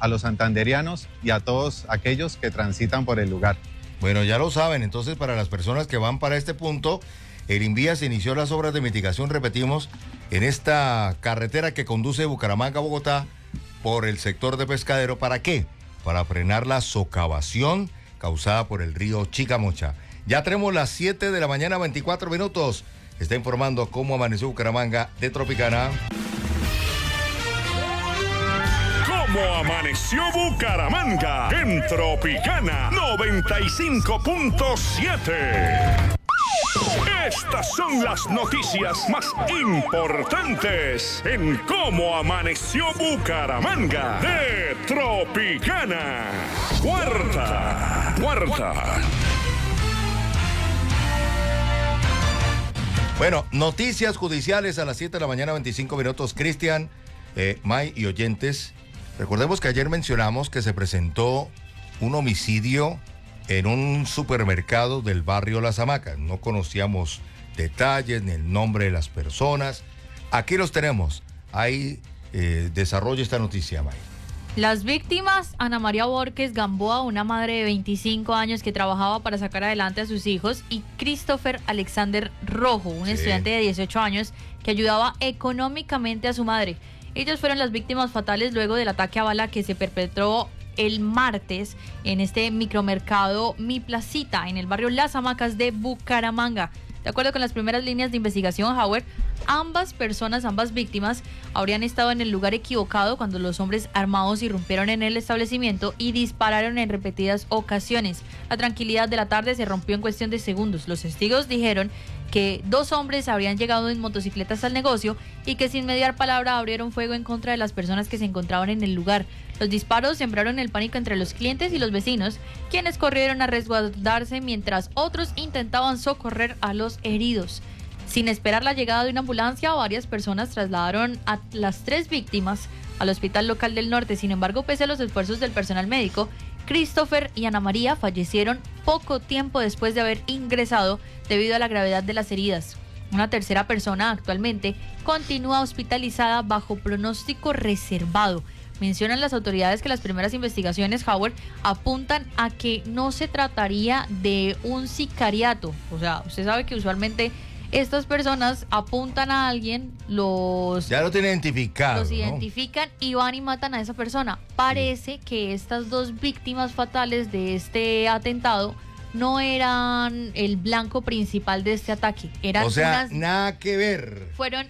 a los santanderianos y a todos aquellos que transitan por el lugar. Bueno, ya lo saben, entonces para las personas que van para este punto, el Invías inició las obras de mitigación, repetimos, en esta carretera que conduce de Bucaramanga a Bogotá por el sector de Pescadero. ¿Para qué? Para frenar la socavación causada por el río Chicamocha. Ya tenemos las 7 de la mañana, 24 minutos. Está informando cómo amaneció Bucaramanga de Tropicana. ¿Cómo amaneció Bucaramanga? En Tropicana 95.7. Estas son las noticias más importantes en Cómo amaneció Bucaramanga de Tropicana. Cuarta. Bueno, noticias judiciales a las 7 de la mañana, 25 minutos. Cristian, May y oyentes, recordemos que ayer mencionamos que se presentó un homicidio en un supermercado del barrio Las Hamacas. No conocíamos detalles ni el nombre de las personas. Aquí los tenemos. Ahí desarrolla esta noticia, May. Las víctimas, Ana María Borges Gamboa, una madre de 25 años que trabajaba para sacar adelante a sus hijos, y Christopher Alexander Rojo, un estudiante de 18 años que ayudaba económicamente a su madre. Ellos fueron las víctimas fatales luego del ataque a bala que se perpetró el martes en este micromercado Mi Placita, en el barrio Las Hamacas de Bucaramanga. De acuerdo con las primeras líneas de investigación, Howard, ambas víctimas, habrían estado en el lugar equivocado cuando los hombres armados irrumpieron en el establecimiento y dispararon en repetidas ocasiones. La tranquilidad de la tarde se rompió en cuestión de segundos. Los testigos dijeron que dos hombres habrían llegado en motocicletas al negocio y que sin mediar palabra abrieron fuego en contra de las personas que se encontraban en el lugar. Los disparos sembraron el pánico entre los clientes y los vecinos, quienes corrieron a resguardarse mientras otros intentaban socorrer a los heridos. Sin esperar la llegada de una ambulancia, varias personas trasladaron a las tres víctimas al hospital local del norte. Sin embargo, pese a los esfuerzos del personal médico, Christopher y Ana María fallecieron poco tiempo después de haber ingresado debido a la gravedad de las heridas. Una tercera persona actualmente continúa hospitalizada bajo pronóstico reservado. Mencionan las autoridades que las primeras investigaciones, Howard, apuntan a que no se trataría de un sicariato. O sea, usted sabe que usualmente estas personas apuntan a alguien, ya lo tienen identificado, los identifican, ¿no? Y van y matan a esa persona. Parece que estas dos víctimas fatales de este atentado no eran el blanco principal de este ataque. Eran nada que ver. Fueron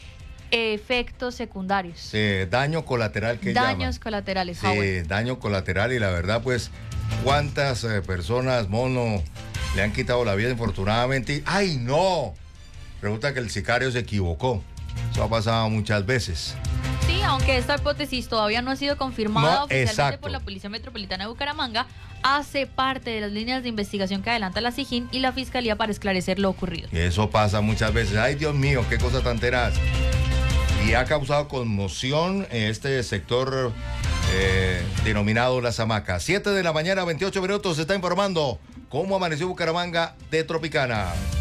efectos secundarios. Daño colateral que llaman. Daños colaterales, Sí, Howard. daño colateral, y la verdad, pues, ¿cuántas personas, mono, le han quitado la vida infortunadamente? ¡Ay, no! Resulta que el sicario se equivocó. Eso ha pasado muchas veces. Sí, aunque esta hipótesis todavía no ha sido confirmada oficialmente por la Policía Metropolitana de Bucaramanga, hace parte de las líneas de investigación que adelanta la SIJIN y la Fiscalía para esclarecer lo ocurrido. Y eso pasa muchas veces. ¡Ay, Dios mío, qué cosa tan tenaz! Y ha causado conmoción en este sector denominado Las Hamacas. 7 de la mañana, 28 minutos, se está informando cómo amaneció Bucaramanga de Tropicana.